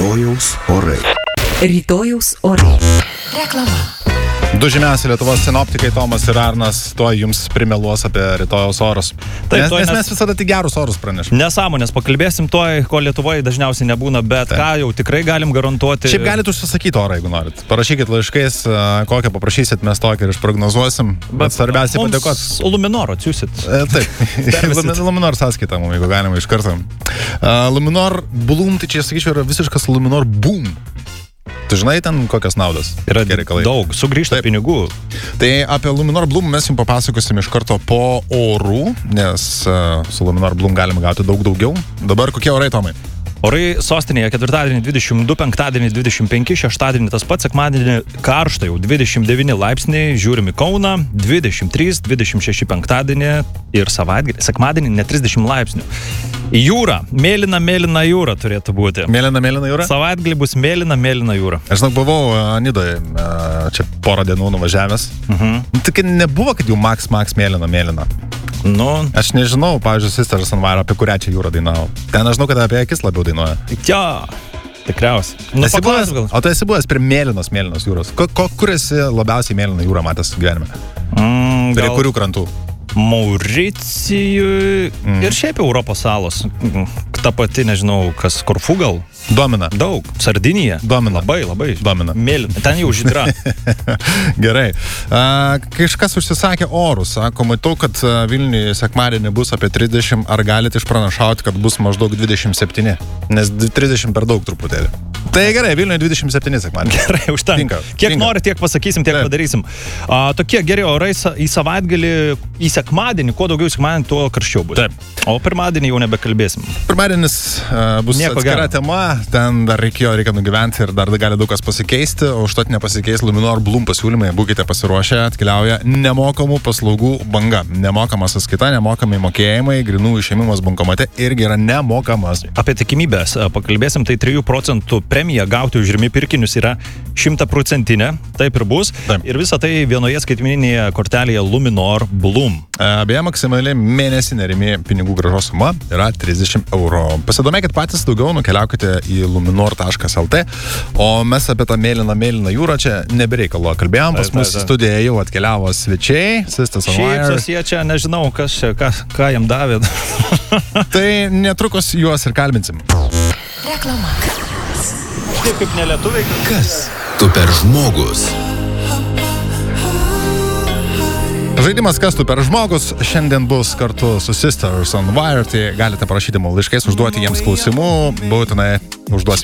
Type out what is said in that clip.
Rytojaus orai. Rytojaus orai. Reklama. Du žymiausi Lietuvos sinoptikai Tomas ir Arnas tuoj jums primeluos apie rytojaus orus. Taip, nes mes visada tik gerus orus pranešim. Nesąmonės, pakalbėsim tuoj, ko Lietuvoje dažniausiai nebūna, bet ką jau tikrai galim garantuoti. Šiaip galite užsisakyti orą, jeigu norit. Parašykit laiškais, kokią paprašysit, mes tokį ir išprognozuosim. Bet svarbiausia padėkot. Luminor atsiųsit. Taip, Luminor sąskaitą mums, jeigu galima iš karto. Luminor Bloom, tai čia sakyčiau, yra visiškas Luminor Boom. Tu žinai ten kokios naudos? Yra daug, sugrįžta pinigų. Tai apie Luminor Bloom mes jums papasakosim iš karto po orų, nes su Luminor Bloom galima gauti daug daugiau. Dabar kokie orai, Tomai? Orai sostinėje ketvirtadienį 22, penktadienį 25, šeštadienį tas pats, sekmadienį karšta jau 29 laipsniai, žiūrim į Kauną, 23, 26 penktadienį ir savaitgalį, sekmadienį net 30 laipsnių. Jūra, mėlyna jūra turėtų būti. Mėlyna jūra? Savaitgalį bus mėlyna jūra. Aš žinok, buvau Nidoje, čia porą dienų nuvažiavęs. Tik nebuvo, kad jau max mėlyna. Nu, aš nežinau, pavyzdžiui, Sisters on Fire, apie kurią čia jūrą dainavo. Ten aš žinau, kad apie akis labiau dainuoja. Jo, tikriausiai. O tu esi buvęs prie mėlynos jūros. Kur esi labiausiai mėlyną jūrą matęs gyvenime? Prie kurių krantų? Mauricijui ir šiaip Europos salos. Ta pati, nežinau, kas Korfu gal? Domina. Daug. Sardinija. Domina. Labai. Domina. Mėlyna. Ten jau žydra. Gerai. Kažkas užsisakė orus. Sako, matau, kad Vilniuje sekmadienį bus apie 30. Ar galite išpranašauti, kad bus maždaug 27? Nes 30 per daug truputėlį. Tai gerai, Vilniuje 27 sekmadienį. Gerai, užtenka. Kiek nori, tiek pasakysim, tiek padarysim. Tokie geri orai į savaitgalį, į sekmadienį, kuo daugiau sekmadienį, tuo karščiau bus. Taip. O pirmadienį jau nebekalbėsim. Pirmadienis bus atskira tema, ten dar reikia nugyventi ir dar gali daug kas pasikeisti, o užtat nepasikeis Luminor Bloom pasiūlymai, būkite pasiruošę, atkeliauja nemokamų paslaugų banga. Nemokamas sąskaita, nemokami mokėjimai, grynų išėmimas bankomate irgi yra nemokamas. Apie tikimybės pakalbėsim, tai 3% premija gauti už rimi pirkinius yra 100%, taip ir bus. Taip. Ir visa tai vienoje skaitmeninėje kortelėje Luminor Bloom. Beje, maksimaliai mėnesinė rimi pinigų grąžos suma yra 30 eurų. Pasidomėkit patys daugiau, nukeliaukite į luminor.lt, o mes apie tą mėlyną jūrą čia nebereikalo kalbėjom, pas mus į studiją jau atkeliavo svečiai, Sisters on Fire. Šypsos jie čia, nežinau, kas čia, ką jam davė. Tai netrukus juos ir kalbinsim. Reklama. Taip kaip nelietuviai. Kas tu per žmogus? Žaidimas Kas tu per žmogus šiandien bus kartu su Sisters on Fire, tai galite parašyti mums laiškais, užduoti jiems klausimų, būtinai užduosime.